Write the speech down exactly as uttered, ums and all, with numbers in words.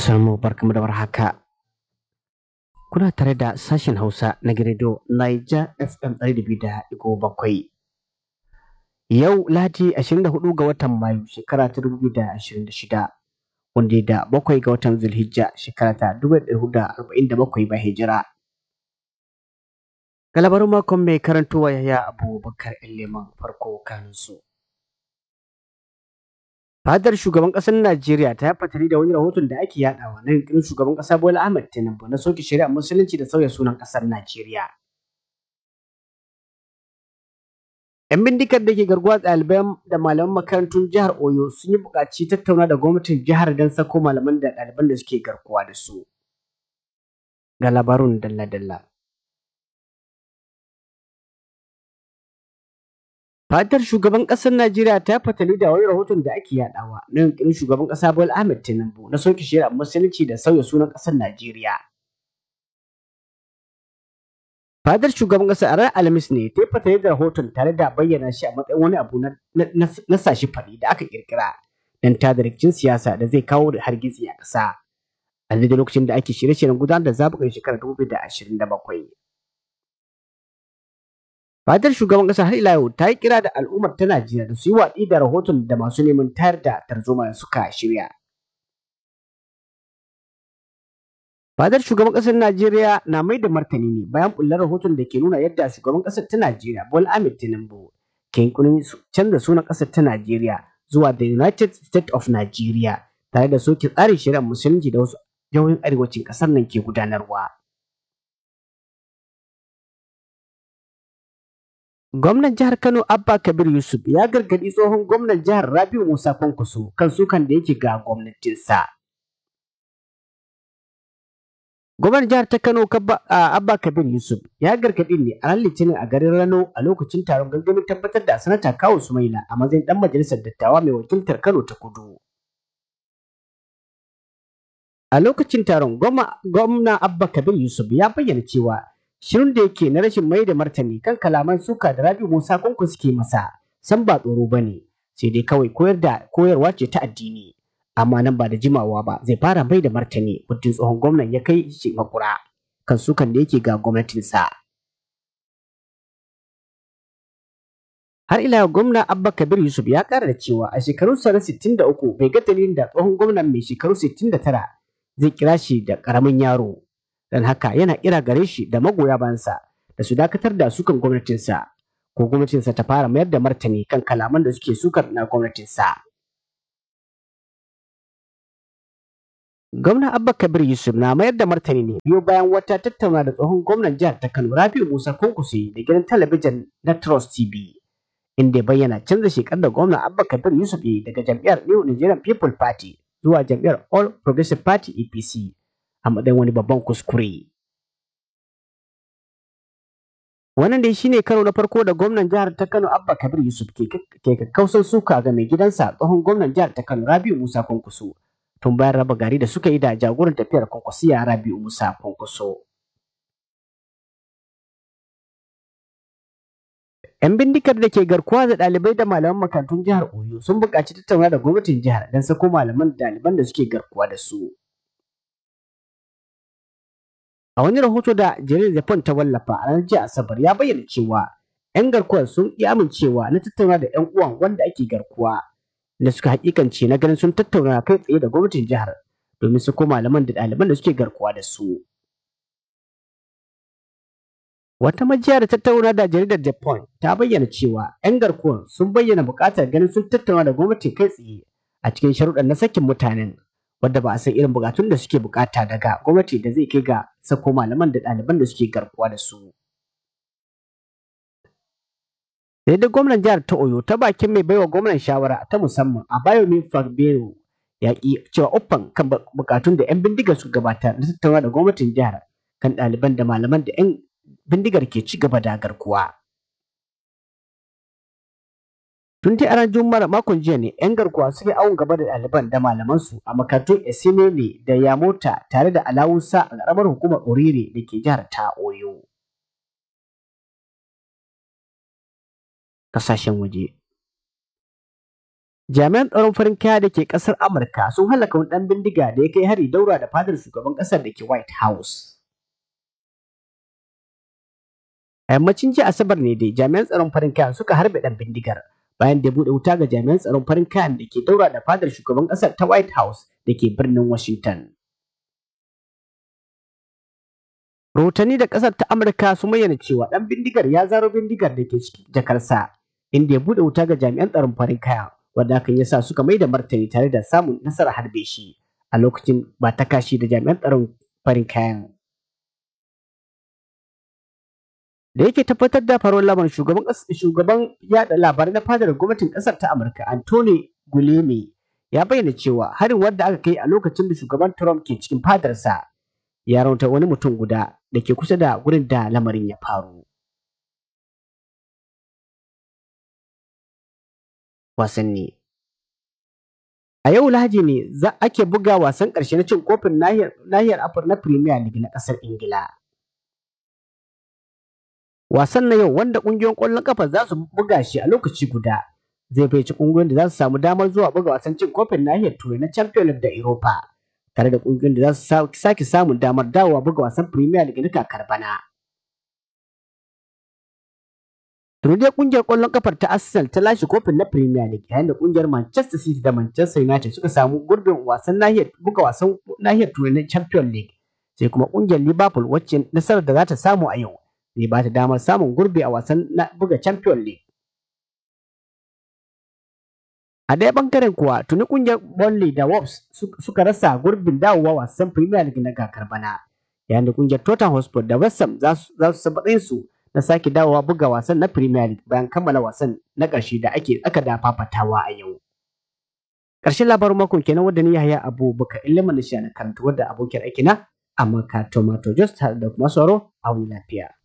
Masu barkamu da warhaka. Kuna tare da sashen Hausa na Giredo Niger F M ɗari da biyu da ɗigo bakwai. Yau Lahadi ashirin da hudu ga watan Mayu shekara ta dubu biyu da ashirin da shida, wanda da bakwai ga watan Zulhijja shekara ta dubu ɗaya da ɗari hudu da arba'in da bakwai ba hijira. Ga labarin makon mai karantowa Yahaya Abubakar Leman farko kansu. Fadar shugaban ƙasar Najeriya ta yi fatali da wani rahoton da ake yaɗawa na yunƙurin shugaban ƙasa Bola Ahmed Tinubu na soke shari'ar musulunci da sauya sunan ƙasar Najeriya. ‘Yan bindigar da ke garkuwa ɗalibai da malaman makarantun jihar Oyo sun yi buƙaci tattauna da gwamnatin jihar don sako malaman da ɗaliban da suke garkuwa da su. Ga labarun dalla-dalla. Fatar shugaban ƙasar Najeriya ta fatali da wani rahoton da ake yaɗawa na yunƙurin shugaban ƙasa Bola Ahmed Tinubu na soke shari'ar musulunci da sauya sunan ƙasar Najeriya. Fadar shugaban ƙasa a ranar Alhamis ne ta fatali da rahoton tare da bayyana shi a matsayin wani abu na sashi faɗi da aka ƙirƙira don tada rikicin siyasa da zai kawo da hargitsi a ƙasa. A daidai lokacin da ake shirye-shiryen gudanar da zaɓukan shekarar dubu biyu da ashirin da bakwai. Fadar shugaban ƙasa har ila yau ta yi kira da al'ummar ta Najeriya da su yi watsi da rahoton da masu neman tayar da tarzoma da suka shirya. Fadar shugaban ƙasar Najeriya na mai da martani ne bayan bullar rahoton da ke nuna yadda shugaban ƙasar ta Najeriya Bola Ahmed Tinubu ke yunƙurin canza sunan ƙasar ta Najeriya zuwa the United States of Nigeria tare da soke tsarin shari'ar musulunci da wasu jihohin arewacin ƙasar nan ke gudanarwa. Gwamnan jihar Kano Abba Kabir Yusuf ya gargaɗi tsohon gwamnan jihar Rabiu Musa Kwankwaso kan sukan da yake ga gwamnatinsa. Gwamnan jihar ta Kano Abba Kabir Yusuf ya gargaɗi ne a ran Litinin a garin Rano a lokacin taron gangamin tabbatar da sanata Kawu Sumaila a matsayin ɗan majalisar dattawa mai wakiltar Kano ta Kudu. A lokacin taron gwamna Abba Kabir Yusuf ya bayyana cewa shirin da yake na rashin mai da martani kan kalaman suka da Rabiu Musa Kwankwaso ke masa san ba tsoro ba ne, sai dai kawai koyar da koyarwa ce ta addini. Amma nan ba da jimawa ba zai fara mai da martani muddin tsohon gwamnan ya kai shi makura kan sukan da yake ga gwamnatinsa. Har ila yau gwamna Abba Kabir Yusuf ya ƙara da cewa a shekarunsa na sittin da uku bai ga dalilin da tsohon gwamnan mai shekaru sittin da tara zai kira shi da ƙaramin yaro. Don haka yana kira gare shi da magoya bayansa da su dakatar da sukan gwamnatinsa ko gwamnatinsa ta fara mayar da martani kan kalaman da suke sukar na gwamnatinsa. Gwamna Abba Kabir Yusuf na mayar da martani ne biyo bayan wata tattauna da tsohon gwamnan jihar ta Kano Rabiu Musa Kwankwaso da gidan talabijin na Trust T V, inda ya bayyana canza shekar da gwamna Abba Kabir Yusuf ya yi daga jam'iyyar New Nigerian People Party zuwa jam'iyyar All Progressive Party A P C a matsayin wani babban kuskure. Wannan dai shine karo na farko da gwamnan jihar ta Kano Abba Kabir Yusuf ke kakkausan suka ga mai gidansa tsohon gwamnan jihar ta Kano Rabiu Musa Kwankwaso tun bayan raba gari da suka yi da jagoran tafiyar Kwankwasiya Rabiu Musa Kwankwaso. ‘Yan bindigar da ke garkuwa da ɗalibai da malaman makarantun jihar Oyo sun buƙaci tattauna da gwamnatin jihar don sako malaman da ɗaliban da suke garkuwa da su. A wani rahoto da jaridar Japan ta wallafa a ranar jiya Asabar ya bayyana cewa ‘yan garkuwar sun ƙi amincewa na tattauna da ‘yan uwan wanda ake garkuwa da suka hakikance na ganin sun tattauna kai tsaye da gwamnatin jihar domin su ko malaman da ɗaliban da suke garkuwa da su. Wata majiya da tattauna da jaridar Japan ta bayyana cewa ‘yan garkuwar sun bayyana buƙatar ganin sun tattauna da gwamnati kai tsaye a cikin sharuɗan na sakin mutanen, wadda ba a san irin bukatun da suke bukata daga gwamnati da zai kai ga sako malaman da ɗaliban da suke garkuwa da su. Sai da gwamnan jihar ta Oyo ta bakin mai baiwa gwamnan shawara ta musamman a Bayomi Fagbero ya ki cewa uffan kan bukatun da 'yan bindigar su gabata na tattauna da gwamnatin jihar kan ɗaliban da malaman da 'yan bindigar ke ci gaba da garkuwa. Tun dai a ran Juma'ar makon jiya ne 'yan garkuwa suke awon gaba da ɗaliban da malamansu a makarantun Esinele da Yamota tare da Alawusa a ƙaramar hukumar Orire da ke jihar ta Oyo. Kasashen waje. Jami'an tsaron farin kaya da ke ƙasar Amurka sun halaka wani ɗan bindiga da ya kai hari daura da fadar shugaban ƙasar da ke White House. A yammacin jiya Asabar ne dai jami'an tsaron farin kaya suka harbe ɗan bindigar bayan da ya buɗe wuta ga jami'an tsaron farin kayan da ke daura da fadar shugaban ƙasar ta White House da ke birnin Washington. Rahotanni da ƙasar ta Amurka sun bayyana cewa ɗan bindigar ya zaro bindigar da ke cikin jakarsa inda ya buɗe wuta ga jami'an tsaron farin kaya, wanda hakan ya sa suka mai da martani tare da samun nasarar harbe shi a lokacin ba ta kashi da jami'an tsaron farin kayan. Da yake tabbatar da faruwar lamarin shugaban shugaban yada labarai na fadar gwamnatin ƙasar ta Amurka Anthony Gulemi ya bayyana cewa harin wanda aka kai a lokacin da shugaban Trump ke cikin fadarsa ya raunta wani mutum guda da ke kusa da gurin da lamarin ya faru. Wasanni. A yau Lahadi ne za ake buga wasan ƙarshe na cin kofin nahiyar nahiyar Afirka na Premier League na ƙasar Ingila. Wasan na yau wanda ƙungiyoyin ƙwallon ƙafa za su buga shi a lokaci guda zai faici ƙungiyoyin da za su samu damar zuwa buga wasan cin kofin nahiyar Turai na Champions League da Europa, tare da ƙungiyoyin da za su sake samun damar dawowa buga wasan Premier League na kakar bana. Tuni dai ƙungiyar ƙwallon ƙafar ta Arsenal ta lashe kofin na Premier League, yayin da ƙungiyar Manchester City da Manchester United suka samu gurbin wasan nahiyar buga wasan nahiyar Turai na Champions League, sai kuma ƙungiyar Liverpool wacce nasarar da za ta samu a yau zai ba ta damar samun gurbi a wasan na buga Champions League. A ɗaya ɓangaren kuwa tuni ƙungiyar Burnley da Wolves suka rasa gurbin dawowa wasan Premier League na kakar bana, yayin da ƙungiyar Tottenham Hotspur da West Ham za su sabbatin su na sake dawowa buga wasan na Premier League bayan kammala wasan na ƙarshe da ake aka da fafatawa a yau. Ƙarshen labarin makon kenan wanda ni Yahaya Abubakar Ilimin Nisha na karanta wadda abokiyar aikina amma ka Tomato Just da kuma sauro a wani lafiya.